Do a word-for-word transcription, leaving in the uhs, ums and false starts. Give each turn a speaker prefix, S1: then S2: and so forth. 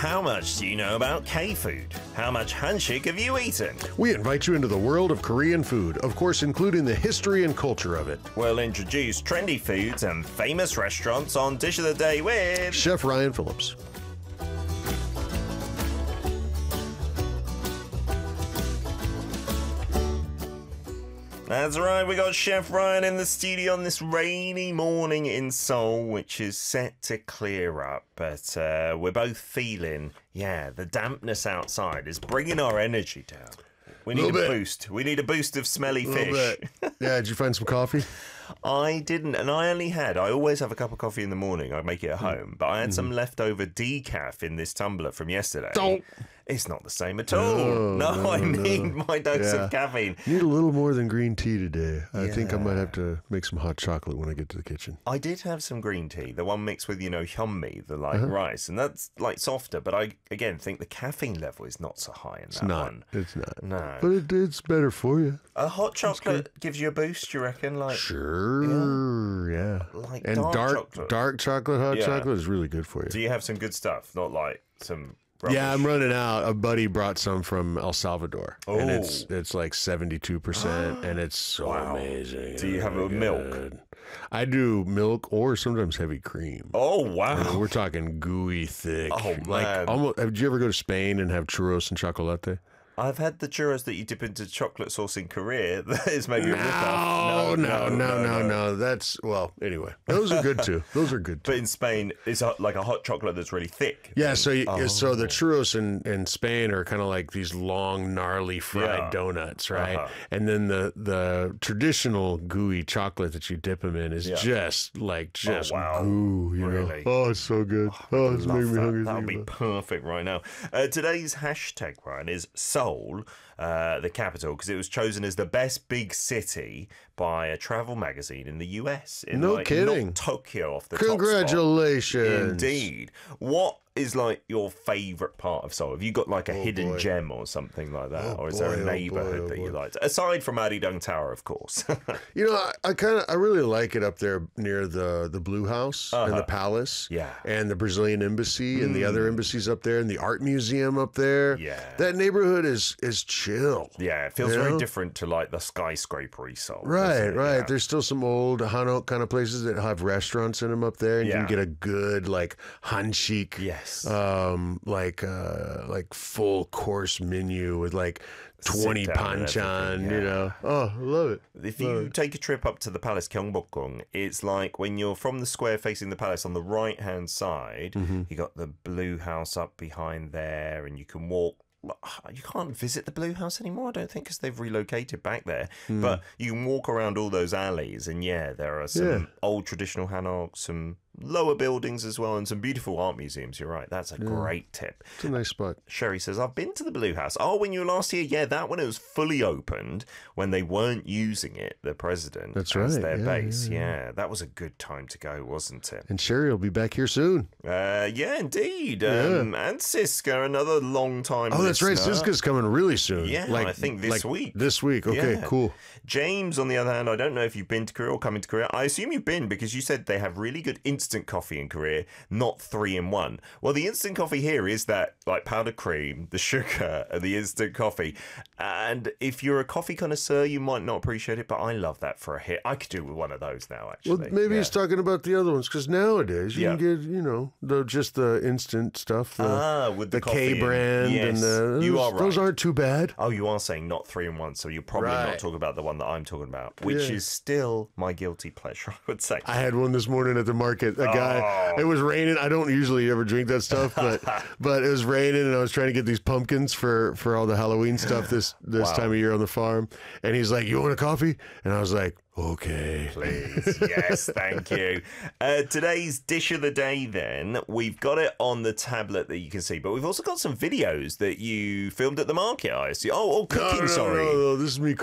S1: How much do you know about K-food? How much hanshik have you eaten?
S2: We invite you into the world of Korean food, of course including the history and culture of it.
S1: We'll introduce trendy foods and famous restaurants on Dish of the Day with
S2: Chef Ryan Phillips.
S1: That's right, we got Chef Ryan in the studio on this rainy morning in Seoul, which is set to clear up. But uh, we're both feeling, yeah, the dampness outside is bringing our energy down. We need a
S2: bit.
S1: boost. We need a boost of smelly fish.
S2: Yeah, did you find some coffee?
S1: I didn't, and I only had, I always have a cup of coffee in the morning. I make it at home, but I had mm-hmm. some leftover decaf in this tumbler from yesterday.
S2: Don't.
S1: It's not the same at all. No, no, no I no. need my dose yeah. of caffeine.
S2: You need a little more than green tea today. I yeah. think I might have to make some hot chocolate when I get to the kitchen.
S1: I did have some green tea, the one mixed with, you know, hyunmi, the like
S2: uh-huh.
S1: rice, and that's like softer, but I, again, think the caffeine level is not so high in
S2: it's
S1: that
S2: not.
S1: one.
S2: It's not.
S1: No.
S2: But it, it's better for you.
S1: A hot chocolate gives you a boost, you reckon? Like
S2: Sure, yeah.
S1: yeah. Like
S2: and
S1: dark,
S2: dark
S1: chocolate.
S2: dark chocolate, hot
S1: yeah.
S2: chocolate is really good for you.
S1: Do you have some good stuff? Not like some... Rubbish.
S2: Yeah, I'm running out. A buddy brought some from El Salvador,
S1: oh.
S2: and it's it's like seventy-two percent, and it's so
S1: wow.
S2: amazing.
S1: Do you have a
S2: good.
S1: milk?
S2: I do milk or sometimes heavy cream.
S1: Oh wow!
S2: I mean, we're talking gooey, thick.
S1: Oh
S2: like
S1: man!
S2: Almost. Did you ever go to Spain and have churros and chocolate?
S1: I've had the churros that you dip into chocolate sauce in Korea. That is maybe
S2: no,
S1: a rip-off.
S2: No, no, no, no, no, no. That's, well, anyway. Those are good, too. Those are good, too.
S1: But in Spain, it's like a hot chocolate that's really thick.
S2: Yeah, so you,
S1: oh.
S2: so the churros in, in Spain are kind of like these long, gnarly fried
S1: yeah.
S2: donuts, right?
S1: Uh-huh.
S2: And then the, the traditional gooey chocolate that you dip them in is yeah. just like, just
S1: oh, wow.
S2: goo, you
S1: really?
S2: know? Oh, it's so good. Oh, oh it's making me
S1: that.
S2: hungry.
S1: That would be perfect right now. Uh, today's hashtag, Ryan, is Seoul. Uh, the capital, because it was chosen as the best big city by a travel magazine in the U S. In
S2: no
S1: like,
S2: kidding.
S1: Not Tokyo off the
S2: Congratulations.
S1: top spot. Indeed. What is like your favourite part of Seoul? Have you got like a
S2: oh,
S1: hidden
S2: boy.
S1: gem or something like that?
S2: Oh,
S1: or is
S2: boy,
S1: there a
S2: oh,
S1: neighbourhood
S2: boy, oh,
S1: that you
S2: boy.
S1: liked? Aside from Arirang Tower, of course.
S2: You know, I, I kind of, I really like it up there near the, the Blue House
S1: uh-huh.
S2: and the Palace.
S1: Yeah.
S2: And the Brazilian Embassy
S1: mm.
S2: and the other embassies up there and the art museum up there.
S1: Yeah.
S2: That neighborhood is is chill.
S1: Yeah, it feels
S2: you
S1: very
S2: know?
S1: different to like the skyscrapery Seoul.
S2: Right, right.
S1: Yeah.
S2: There's still some old Hanok kind of places that have restaurants in them up there, and
S1: yeah.
S2: you can get a good like hanshik,
S1: yes,
S2: um, like uh, like full course menu with like twenty panchan.
S1: Yeah.
S2: You know, oh, I love it.
S1: If
S2: love
S1: you
S2: it.
S1: take a trip up to the palace Gyeongbokgung, it's like when you're from the square facing the palace on the right hand side, mm-hmm. you got the Blue House up behind there, and you can walk. You can't visit the Blue House anymore, I don't think, because they've relocated back there. Mm. But you can walk around all those alleys, and yeah, there are some
S2: yeah.
S1: old traditional Hanok, some lower buildings as well, and some beautiful art museums. You're right, that's a yeah. great tip.
S2: It's a nice spot.
S1: Sherry says, I've been to the Blue House. Oh, when you were last here? Yeah, that one, it was fully opened when they weren't using it, the president,
S2: that's
S1: as
S2: right.
S1: their
S2: yeah,
S1: base.
S2: Yeah, yeah.
S1: yeah, that was a good time to go, wasn't it?
S2: And Sherry will be back here soon.
S1: Uh, yeah, indeed.
S2: Yeah.
S1: Um, and Siska, another long time
S2: Oh, that's
S1: listener.
S2: right. Siska's coming really soon.
S1: Yeah,
S2: like,
S1: I think this
S2: like
S1: week.
S2: This week. Okay,
S1: yeah.
S2: cool.
S1: James, on the other hand, I don't know if you've been to Korea or coming to Korea. I assume you've been because you said they have really good instant coffee in Korea, not three in one. Well, the instant coffee here is that like powdered cream, the sugar, and the instant coffee. And if you're a coffee connoisseur, you might not appreciate it, but I love that for a hit. I could do with one of those now, actually.
S2: Well, maybe
S1: yeah.
S2: he's talking about the other ones because nowadays you
S1: yeah.
S2: can get, you know, the just the instant stuff, the,
S1: ah, with the,
S2: the K
S1: coffee
S2: brand,
S1: and, yes,
S2: and the, those,
S1: you are right.
S2: those aren't too bad.
S1: Oh, you are saying not three in one, so you're probably
S2: right.
S1: not talking about the one that I'm talking about, which
S2: yeah.
S1: is still my guilty pleasure, I would say.
S2: I had one this morning at the market. A guy,
S1: oh.
S2: it was raining. I don't usually ever drink that stuff, but but it was raining, and I was trying to get these pumpkins for for all the Halloween stuff this this
S1: wow.
S2: time of year on the farm. And he's like, "You want a coffee?" And I was like, "Okay,
S1: please." Yes, thank you. Uh, today's dish of the day, then, we've got it on the tablet that you can see, but we've also got some videos that you filmed at the market, I see. Oh, oh, cooking,
S2: no, no,
S1: sorry.
S2: No, no, no, this is me